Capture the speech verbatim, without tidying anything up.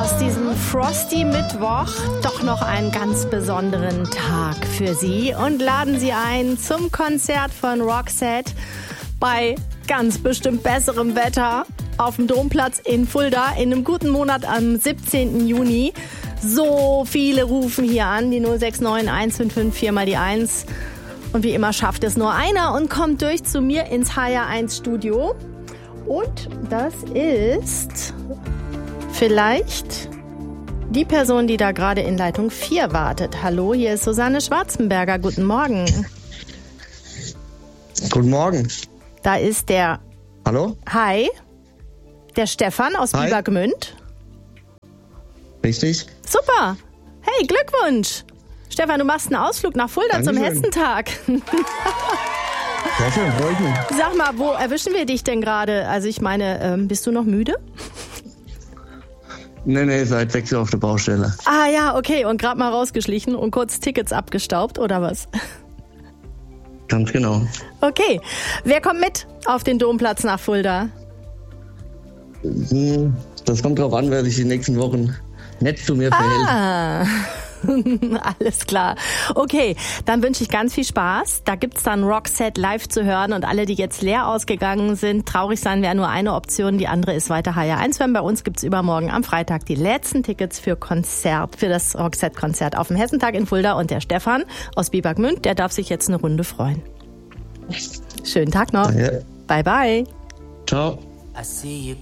aus diesem Frosty Mittwoch doch noch einen ganz besonderen Tag für Sie und laden Sie ein zum Konzert von Roxette bei ganz bestimmt besserem Wetter auf dem Domplatz in Fulda in einem guten Monat am siebzehnten Juni. So viele rufen hier an, die null sechs neun eins fünf fünf vier mal die eins. Und wie immer schafft es nur einer und kommt durch zu mir ins H R eins Studio. Und das ist vielleicht die Person, die da gerade in Leitung vier wartet. Hallo, hier ist Susanne Schwarzenberger. Guten Morgen. Guten Morgen. Da ist der... Hallo? Hi. Der Stefan aus Hi. Biebergmünd. Richtig. Super. Hey, Glückwunsch. Stefan, du machst einen Ausflug nach Fulda Dankeschön. zum Hessentag. Sehr schön, freut mich. Sag mal, wo erwischen wir dich denn gerade? Also ich meine, ähm, bist du noch müde? Nee, nee, seit Wechsel auf der Baustelle. Ah ja, okay. Und gerade mal rausgeschlichen und kurz Tickets abgestaubt, oder was? Ganz genau. Okay. Wer kommt mit auf den Domplatz nach Fulda? Hm, Das kommt drauf an, wer sich die nächsten Wochen nett zu mir verhält. Ah, alles klar. Okay, dann wünsche ich ganz viel Spaß. Da gibt's dann Roxette live zu hören und alle, die jetzt leer ausgegangen sind, traurig sein wäre nur eine Option, die andere ist weiter H R eins hören. Bei uns gibt's übermorgen am Freitag die letzten Tickets für Konzert, für das Roxette-Konzert auf dem Hessentag in Fulda und der Stefan aus Biebergmünd, der darf sich jetzt eine Runde freuen. Schönen Tag noch. Ja. Bye, bye. Ciao. I see you